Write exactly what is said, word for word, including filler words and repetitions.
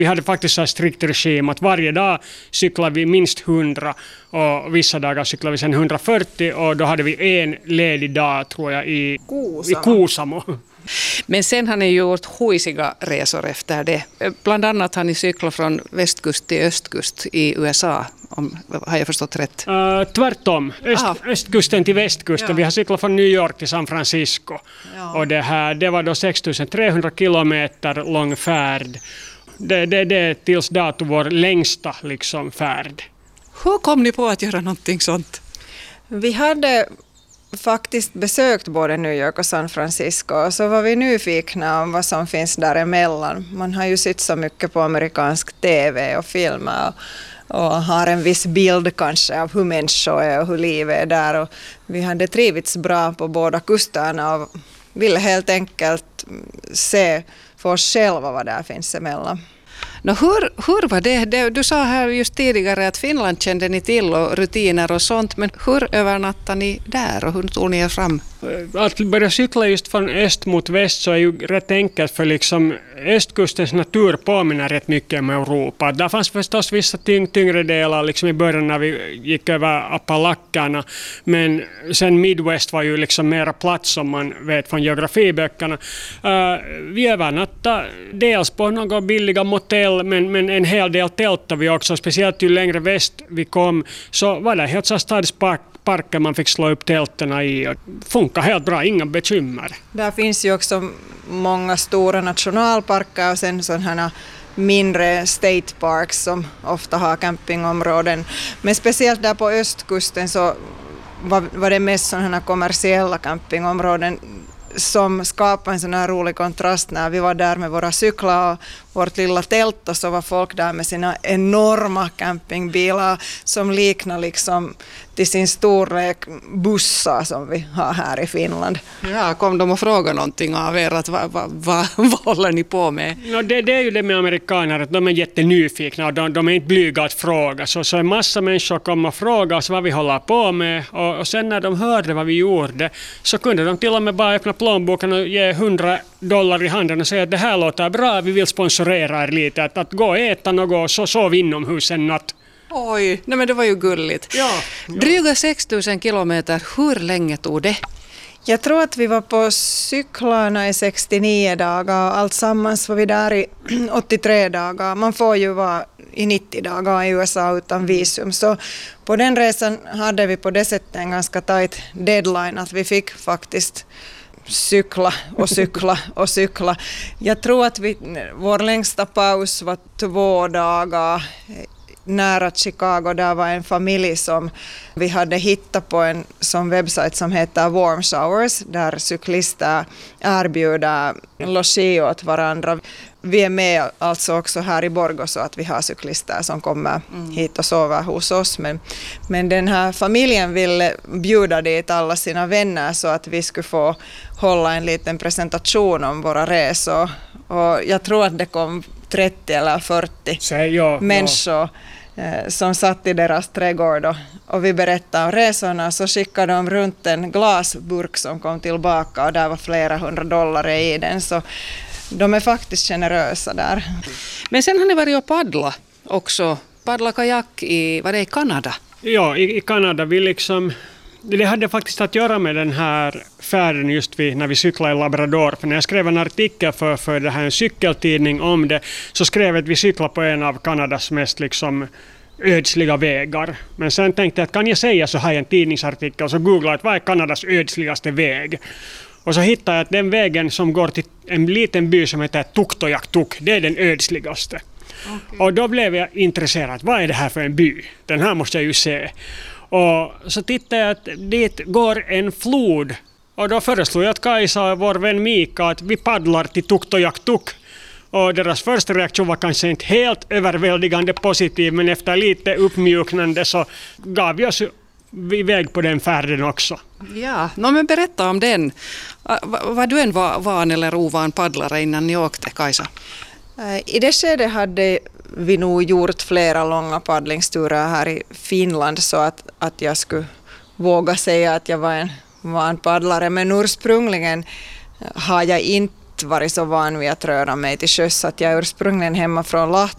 Vi hade faktiskt så här strikt regim att varje dag cyklade vi minst hundra och vissa dagar cyklade vi sen hundrafyrtio och då hade vi en ledig dag tror jag i Kuusamo. I Kuusamo. Men sen har ni gjort huisiga resor efter det. Bland annat har ni cyklat från västkust till östkust i U S A, om, har jag förstått rätt? Uh, tvärtom, Öst, östkusten till västkusten. Ja. Vi har cyklat från New York till San Francisco. Ja. Och det, här, det var då sex tusen trehundra kilometer lång färd. Det, det, det är tills dato vår längsta liksom, färd. Hur kom ni på att göra någonting sånt? Vi hade faktiskt besökt både New York och San Francisco och så var vi nyfikna om vad som finns däremellan. Man har ju sett så mycket på amerikansk tv och filmer och, och har en viss bild kanske av hur människor är och hur livet är där. Och vi hade trivits bra på båda kusterna och ville helt enkelt se för oss själva vad där finns emellan. No, hur, hur var det? Du sa här just tidigare att Finland kände ni till och rutiner och sånt, men hur övernattade ni där och hur tog ni er fram? Att börja cykla just från öst mot väst så är ju rätt enkelt för liksom östkustens natur påminner rätt mycket om Europa. Där fanns förstås vissa tyng, tyngre delar liksom i början när vi gick över Appalackerna, men sen Midwest var ju liksom mera plats som man vet från geografiböckerna. Uh, vi övernattade dels på några billiga motell, men, men en hel del tältade vi också, speciellt ju längre väst vi kom så var det helt så stadspark parker man fick slå upp tälterna i och funkar helt bra, inga bekymmer. Där finns ju också många stora nationalparker och sen sådana mindre state parks som ofta har campingområden. Men speciellt där på östkusten så var, var det mest sådana kommersiella campingområden som skapade en sån här rolig kontrast när vi var där med våra cyklar och vårt lilla tält och så var folk där med sina enorma campingbilar som liknar liksom till sin storlek bussar som vi har här i Finland. Ja, kom de och frågade någonting av er att vad, vad, vad, vad håller ni på med? Ja, det, det är ju det med amerikaner att de är jättenyfikna och de, de är inte blyga att fråga. Så, så en massa människor kom och frågade oss vad vi håller på med och, och sen när de hörde vad vi gjorde så kunde de till och med bara öppna plånboken och ge hundra dollar i handen och säga att det här låter bra, vi vill sponsorera er lite, att, att gå och äta något och så sov inomhus en natt. Oj, nej men det var ju gulligt. Ja, ja. Dryga sex tusen kilometer, hur länge tog det? Jag tror att vi var på cyklarna i sextionio dagar och allt sammans var vi där i åttiotre dagar. Man får ju vara i nittio dagar i U S A utan visum. Så på den resan hade vi på det sättet en ganska tight deadline att vi fick faktiskt cykla och cykla och cykla. Jag tror att vi, vår längsta paus var två dagar nära Chicago. Där var en familj som vi hade hittat på en som webbsajt som heter Warm Showers där cyklister erbjuder logi åt varandra. Vi är med alltså också här i Borgå så att vi har cyklister som kommer mm. hit och sover hos oss. Men, men den här familjen ville bjuda dit alla sina vänner så att vi skulle få hålla en liten presentation om våra resor. Och jag tror att det kom trettio eller fyrtio så, ja, människor ja. eh, som satt i deras trädgård och, och vi berättade om resorna så skickade de runt en glasburk som kom tillbaka och där var flera hundra dollar i den så de är faktiskt generösa där. Men sen har ni varit och paddla också, paddla kajak i, var det i Kanada? Ja, i, i Kanada vi liksom det hade faktiskt att göra med den här färden just vi, när vi cyklade i Labrador. För när jag skrev en artikel för, för det här en cykeltidning om det så skrev jag att vi cyklade på en av Kanadas mest liksom ödsliga vägar. Men sen tänkte jag att kan jag säga så här i en tidningsartikel och så googlade jag att vad är Kanadas ödsligaste väg? Och så hittade jag att den vägen som går till en liten by som heter Tuktojaktuk, det är den ödsligaste. Okay. Och då blev jag intresserad. Vad är det här för en by? Den här måste jag ju se. Och så tittade jag att dit går en flod. Och då föreslog jag att Kajsa och vår vän Mika att vi paddlar till Tuktojaktuk. Och deras första reaktion var kanske inte helt överväldigande positiv, men efter lite uppmjuknande så gav vi oss iväg på den färden också. Ja, no, men berätta om den. Var du en van eller ovan paddlare innan ni åkte, Kajsa? I det skedet hade vi nog gjort flera långa paddlingsturer här i Finland så att, att jag skulle våga säga att jag var en van paddlare. Men ursprungligen har jag inte varit så van vid att röra mig till sjöss. Att jag är ursprungligen hemma från Lahti